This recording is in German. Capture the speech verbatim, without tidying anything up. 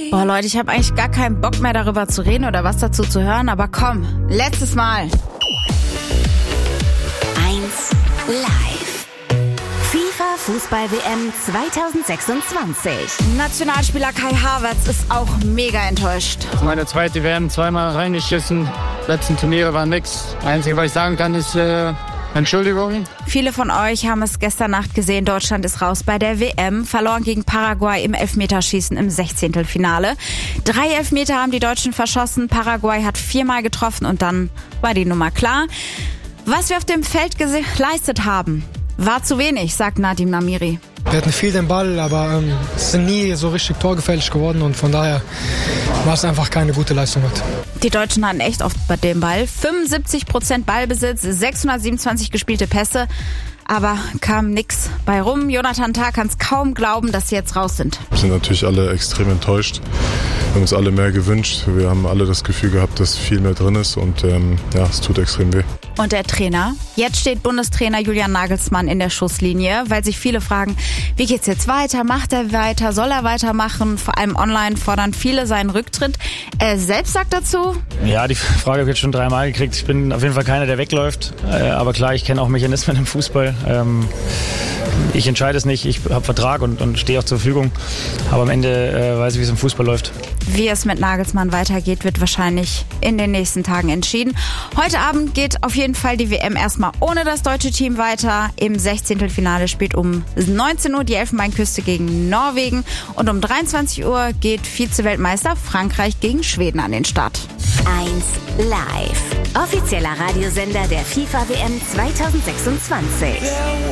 Boah, Leute, ich habe eigentlich gar keinen Bock mehr darüber zu reden oder was dazu zu hören, aber komm, letztes Mal. eins live. FIFA Fußball-W M zwanzig sechsundzwanzig. Nationalspieler Kai Havertz ist auch mega enttäuscht. Meine zweite W M zweimal reingeschissen. Letzten Turniere war nix. Einzige, was ich sagen kann, ist äh, Entschuldigung. Viele von euch haben es gestern Nacht gesehen. Deutschland ist raus bei der W M. Verloren gegen Paraguay im Elfmeterschießen im Sechzehntelfinale. Drei Elfmeter haben die Deutschen verschossen. Paraguay hat viermal getroffen und dann war die Nummer klar. Was wir auf dem Feld geleistet haben, war zu wenig, sagt Nadim Namiri. Wir hatten viel den Ball, aber ähm, es sind nie so richtig torgefährlich geworden und von daher war es einfach keine gute Leistung heute. Die Deutschen hatten echt oft bei dem Ball. fünfundsiebzig Prozent Ballbesitz, sechshundertsiebenundzwanzig gespielte Pässe, aber kam nix bei rum. Jonathan Tah kann es kaum glauben, dass sie jetzt raus sind. Wir sind natürlich alle extrem enttäuscht. Wir haben uns alle mehr gewünscht. Wir haben alle das Gefühl gehabt, dass viel mehr drin ist und ähm, ja, es tut extrem weh. Und der Trainer? Jetzt steht Bundestrainer Julian Nagelsmann in der Schusslinie, weil sich viele fragen, wie geht's jetzt weiter? Macht er weiter? Soll er weitermachen? Vor allem online fordern viele seinen Rücktritt. Er selbst sagt dazu: Ja, die Frage habe ich jetzt schon dreimal gekriegt. Ich bin auf jeden Fall keiner, der wegläuft. Aber klar, ich kenne auch Mechanismen im Fußball. Ich entscheide es nicht. Ich habe Vertrag und, und stehe auch zur Verfügung. Aber am Ende weiß ich, wie es im Fußball läuft. Wie es mit Nagelsmann weitergeht, wird wahrscheinlich in den nächsten Tagen entschieden. Heute Abend geht auf jeden Fall die W M erstmal ohne das deutsche Team weiter. Im Sechzehntelfinale spielt um neunzehn Uhr die Elfenbeinküste gegen Norwegen. Und um dreiundzwanzig Uhr geht Vize-Weltmeister Frankreich gegen Schweden an den Start. eins live. Offizieller Radiosender der FIFA W M zwanzig sechsundzwanzig.